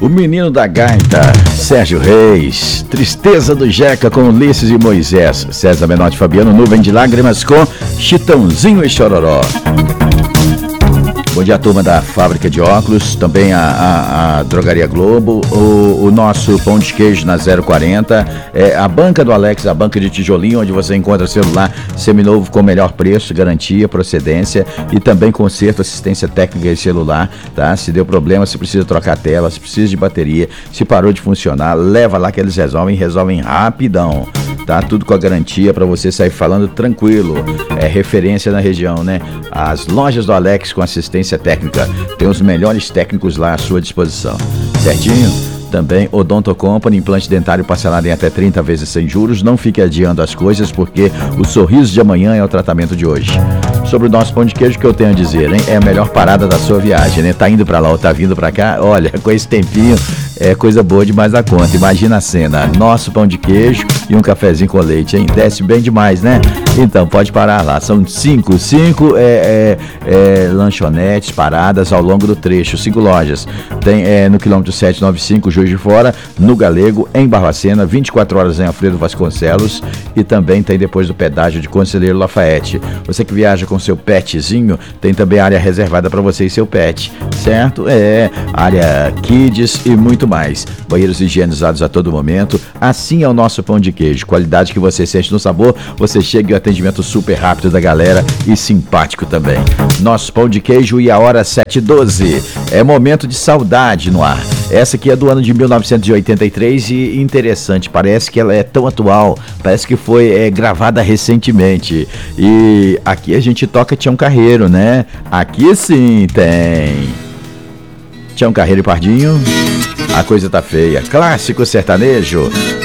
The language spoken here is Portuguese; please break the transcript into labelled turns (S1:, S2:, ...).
S1: O Menino da Gaita, Sérgio Reis. Tristeza do Jeca com Ulisses e Moisés. César Menotti, Fabiano, Nuvem de Lágrimas com Chitãozinho e Chororó. Bom dia, turma da Fábrica de Óculos, também a Drogaria Globo, o nosso pão de queijo na 040, a banca do Alex, a banca de tijolinho, onde você encontra celular seminovo com melhor preço, garantia, procedência e também conserto, assistência técnica de celular, tá? Se deu problema, se precisa trocar tela, se precisa de bateria, se parou de funcionar, leva lá que eles resolvem rapidão. Tá tudo com a garantia para você sair falando tranquilo. É referência na região, né? As lojas do Alex com assistência técnica. Tem os melhores técnicos lá à sua disposição. Certinho? Também Odonto Company, implante dentário parcelado em até 30 vezes sem juros. Não fique adiando as coisas, porque o sorriso de amanhã é o tratamento de hoje. Sobre o nosso pão de queijo, o que eu tenho a dizer, hein? É a melhor parada da sua viagem, né? Tá indo pra lá ou tá vindo pra cá, olha, com esse tempinho é coisa boa demais da conta. Imagina a cena, nosso pão de queijo e um cafezinho com leite, hein? Desce bem demais, né? Então, pode parar lá. São cinco lanchonetes paradas ao longo do trecho, 5 lojas. Tem no quilômetro 795, Juiz de Fora, no Galego, em Barbacena, 24 horas em Alfredo Vasconcelos e também tem depois do pedágio de Conselheiro Lafayette. Você que viaja com seu petzinho, tem também área reservada para você e seu pet, certo? Área kids e muito mais. Banheiros higienizados a todo momento. Assim é o nosso pão de queijo. Qualidade que você sente no sabor, você chega e o atendimento super rápido da galera e simpático também. Nosso pão de queijo e a hora 7h12. É momento de saudade no ar. Essa aqui é do ano de 1983 e interessante, parece que ela é tão atual, parece que foi gravada recentemente. E aqui a gente toca Tião Carreiro, né? Aqui sim tem Tião Carreiro e Pardinho, A Coisa Tá Feia, clássico sertanejo.